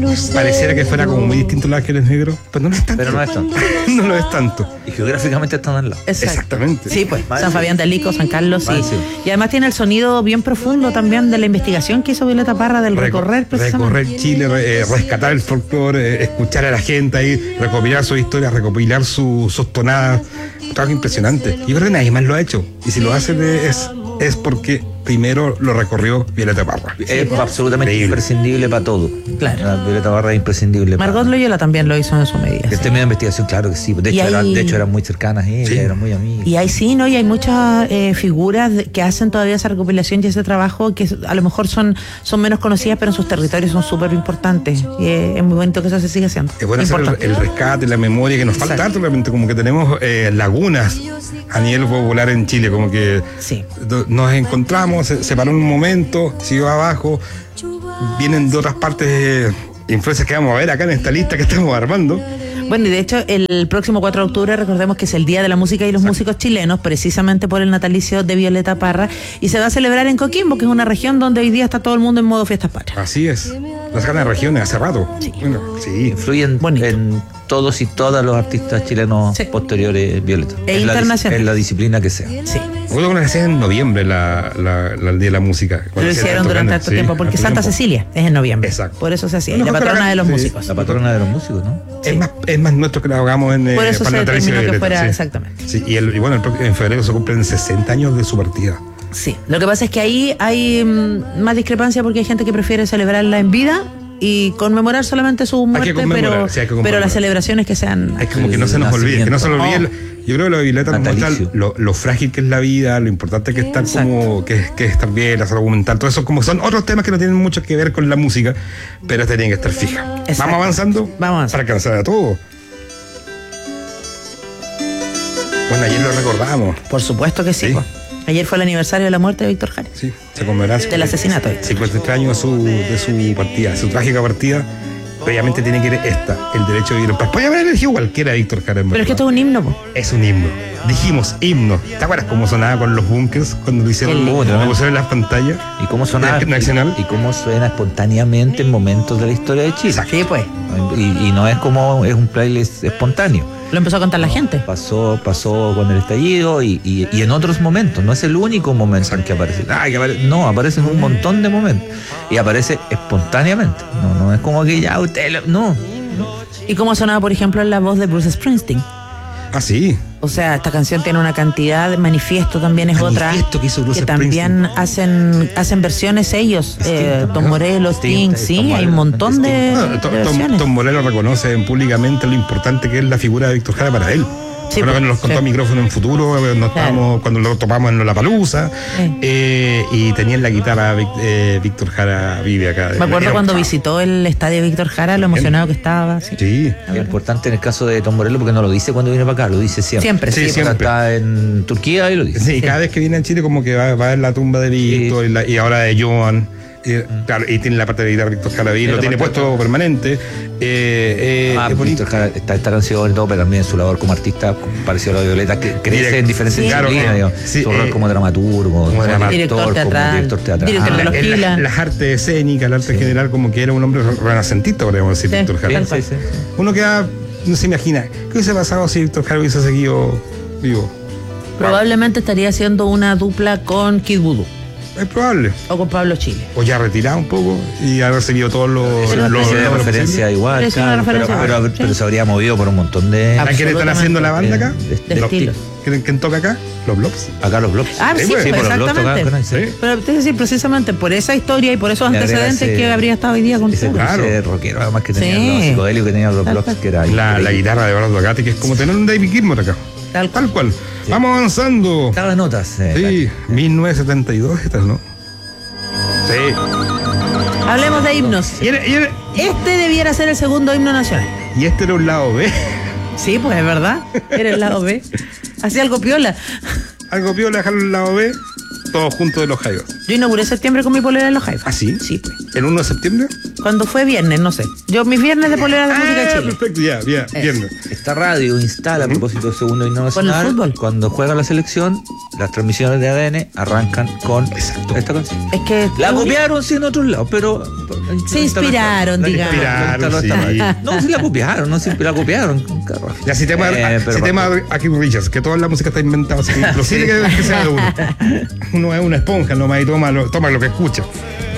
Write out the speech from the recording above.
pareciera que fuera como muy distinto Los Ángeles Negros, pero no lo es tanto. Pero no es tanto. No lo es tanto. Y geográficamente están al lado. Exactamente. Sí, pues, San Fabián de Alico, San Carlos, sí. Sí. Y además tiene el sonido bien profundo también de la investigación que hizo Violeta Parra del recorrer precisamente. Recorrer Chile, rescatar el folclore, escuchar a la gente ahí, recopilar sus historias, recopilar sus tonadas. Un trabajo impresionante. Yo creo que nadie más lo ha hecho. Y si lo hace es porque primero lo recorrió Violeta Parra. Es absolutamente Increíble. imprescindible para todo. Claro. La Violeta Parra es imprescindible. Margot Loyola también lo hizo en su medida. Este sí. medio de investigación, claro que sí. De hecho, eran muy cercanas ella, Sí. eran muy amigas. Y hay sí, ¿no? Y hay muchas figuras que hacen todavía esa recopilación y ese trabajo que a lo mejor son menos conocidas, pero en sus territorios son súper importantes. Y es muy bonito que eso se siga haciendo. Es bueno hacer el rescate, la memoria, que nos falta Exacto. harto, realmente, como que tenemos lagunas a nivel popular en Chile, como que Sí. nos encontramos, se paró un momento, siguió abajo, vienen de otras partes influencias que vamos a ver acá en esta lista que estamos armando. Bueno, y de hecho, el próximo 4 de octubre, recordemos que es el Día de la Música y los Músicos Chilenos, precisamente por el natalicio de Violeta Parra, y se va a celebrar en Coquimbo, que es una región donde hoy día está todo el mundo en modo fiestas patrias. Así es, las ganas de regiones hace rato. Sí. Bueno, sí. Influyen Bonito. en todos y todas los artistas chilenos Sí. posteriores, Violeta. E internacionales. En la disciplina que sea. Sí. Recuerdo que lo hacían en noviembre el Día de la Música. Lo hicieron durante harto tiempo, porque Santa Cecilia es en noviembre. Exacto. Por eso se hacía. Y Bueno, la mejor patrona acá, de los sí. músicos. La patrona de los músicos, ¿no? Es más nuestro que lo hagamos en Por eso para se el natalicio determinó de que Violeta, fuera sí. exactamente. Sí, y bueno, en febrero se cumplen 60 años de su partida. Sí. Lo que pasa es que ahí hay más discrepancia porque hay gente que prefiere celebrarla en vida y conmemorar solamente su muerte, conmemorar, sí, hay que conmemorar. pero las celebraciones que sean. Es como que no se nos olvide, que no se nos olvide. Yo creo que lo de Violeta nos muestra Natalicio. lo frágil que es la vida, lo importante que es estar como que es estar bien, la salud mental, todo eso como son otros temas que no tienen mucho que ver con la música, pero esta tiene que estar fija. Exacto. Vamos avanzando Vamos avanzando. para alcanzar a todo. Bueno, ayer lo recordamos. Por supuesto que sí. Sí. Po. Ayer fue el aniversario de la muerte de Víctor Jara. Sí, se conmemorará Del asesinato. 53 años de su partida, su trágica partida. Obviamente tiene que ir el derecho de vivir en paz. Podría haber elegido cualquiera Víctor Jara. Pero es que esto es un himno, po. Es un himno. Dijimos himno. ¿Te acuerdas cómo sonaba con los bunkers cuando lo hicieron? Qué Lo pusieron en las pantallas. Y cómo sonaba. Nacional. Y cómo suena espontáneamente en momentos de la historia de Chile. Sí, pues. Y no es como es un playlist espontáneo. Lo empezó a contar la gente. Pasó con el estallido y en otros momentos. No es el único momento en que aparece. No, aparece en un montón de momentos. Y aparece espontáneamente. No es como que ya no. ¿Y cómo sonaba, por ejemplo, en la voz de Bruce Springsteen? Ah, sí. O sea, esta canción tiene una cantidad de manifiesto, también es Manifiesto otra que hizo Bruce también hacen versiones ellos, Tom Morello, Sting, sí, Tom hay un Morello. montón de versiones. Tom Morello reconoce públicamente lo importante que es la figura de Víctor Jara para él. Sí, Creo que nos contó a micrófono en futuro, cuando lo topamos en Lollapalooza, y tenía en la guitarra Víctor Jara vive acá. Me acuerdo cuando visitó el estadio Víctor Jara, lo emocionado que estaba. Sí. Sí. Es importante en el caso de Tom Morello porque no lo dice cuando viene para acá, lo dice siempre. Siempre, Sí, sí. siempre. Está en Turquía y lo dice. Sí, cada vez que viene a Chile como que va a ver la tumba de Víctor y ahora de Joan. Claro, y tiene la parte de guitarra Víctor Jara, lo tiene puesto permanente. Es bonito. Víctor Jara, está esta canción y todo, pero también su labor como artista, parecido a la de Violeta, que crece en diferentes disciplinas, digamos. Sí, Su rol como dramaturgo, como director teatral, como director teatral. director de los Gila. Las artes escénicas, el arte general, como que era un hombre renacentista, podríamos decir, Víctor Jara. tal Sí. Uno queda, no se imagina, ¿qué hubiese pasado si Víctor Jara hubiese seguido vivo? Probablemente estaría haciendo una dupla con Kid Voodoo Es probable. o con Pablo Chile. O ya retirado un poco y haber recibido todos los... Es una especie de referencia igual, Es una claro, referencia igual, sí. pero se habría movido por un montón de... ¿A quién están haciendo la banda acá? De estilos. ¿Quién toca acá? Los Blobs. Acá los blogs. Ah, sí, pues, pues, por los blogs exactamente. tocaban con él, sí. Pero te decir, precisamente por esa historia y por esos Le agrega antecedentes ese- que habría estado hoy día con Ese ustedes. Claro. cruce rockero, además que tenía Sí. los psicodélicos que tenían los Tal blogs, cual. que era La increíble. guitarra de Bernardo Agati, que es como tener un David Gilmour acá. Tal cual. Tal cual. Vamos avanzando. Estaba de notas. Sí, 1972 estas, ¿no? Sí. Hablemos de himnos. Y Este debiera ser el segundo himno nacional. este era un lado B. Sí, pues es verdad. Era el lado B. Hacía algo piola. Algo piola dejarlo en el lado B, todos juntos de los Jaivas. Yo inauguré septiembre con mi polera de los Jaivas. ¿Ah, sí? Sí. ¿El 1 de septiembre? Cuando fue viernes, no sé. Yo mis viernes de polera de música de Chile. Perfecto, ya, viernes. Esta radio instala, a propósito del segundo himno Con el nacional, fútbol. cuando juega la selección, las transmisiones de ADN arrancan con Exacto. esta canción. Es que La copiaron sí en otros lados, pero Se inspiraron, digamos. Sí. No, sí la copiaron, no siempre la copiaron. Ya, si tema a Keith Richards, que toda la música está inventada, así que imposible que sea de uno. Uno es una esponja nomás y toma lo que escucha.